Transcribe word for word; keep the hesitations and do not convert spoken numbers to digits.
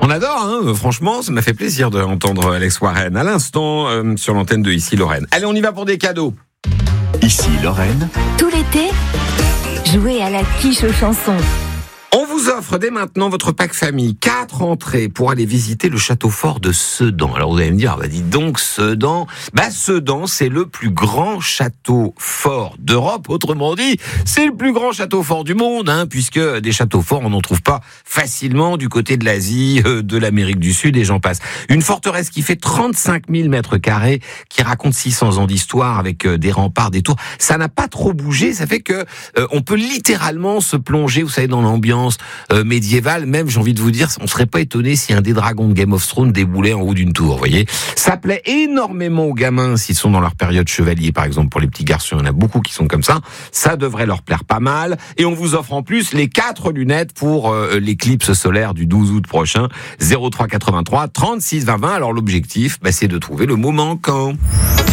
On adore, hein, franchement, ça m'a fait plaisir d'entendre Alex Warren à l'instant euh, sur l'antenne de Ici Lorraine. Allez, on y va pour des cadeaux. Ici Lorraine. Tout l'été, jouez à la quiche aux chansons. On vous offre dès maintenant votre pack famille, quatre entrées pour aller visiter le château fort de Sedan. Alors vous allez me dire, bah dis donc Sedan, bah Sedan c'est le plus grand château fort d'Europe, autrement dit, c'est le plus grand château fort du monde, hein, puisque des châteaux forts on n'en trouve pas facilement du côté de l'Asie, euh, de l'Amérique du Sud et j'en passe. Une forteresse qui fait trente-cinq mille mètres carrés, qui raconte six cents ans d'histoire avec euh, des remparts, des tours. Ça n'a pas trop bougé, ça fait que euh, on peut littéralement se plonger, vous savez, dans l'ambiance Euh, médiévale, même j'ai envie de vous dire, on serait pas étonné si un des dragons de Game of Thrones déboulait en haut d'une tour, vous voyez. Ça plaît énormément aux gamins s'ils sont dans leur période chevalier, par exemple pour les petits garçons, il y en a beaucoup qui sont comme ça, ça devrait leur plaire pas mal, et on vous offre en plus les quatre lunettes pour euh, l'éclipse solaire du douze août prochain, zéro trois quatre-vingt-trois trente-six vingt vingt. Alors l'objectif, bah, c'est de trouver le mot manquant.